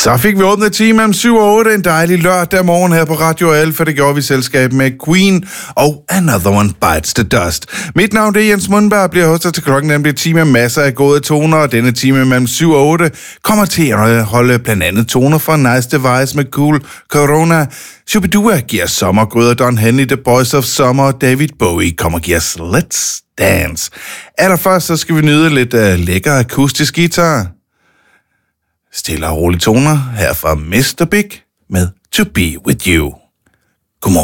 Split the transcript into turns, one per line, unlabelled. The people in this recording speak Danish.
Så fik vi åbnet time mellem 7 og 8 en dejlig lørdag morgen her på Radio Alfa. Det gjorde vi i selskab med Queen og Another One Bites the Dust. Mit navn er Jens Mundberg, bliver hostet til klokken, nemlig time med masser af gode toner, og denne time mellem 7 og 8 kommer til at holde blandt andet toner fra Nice Device med Cool Corona. Shubidua giver sommergrød, Don Henley, The Boys of Summer, og David Bowie kommer og giver os Let's Dance. Allerførst så skal vi nyde lidt lækker akustisk guitar. Stille og rolige toner her fra Mr. Big med To Be With You.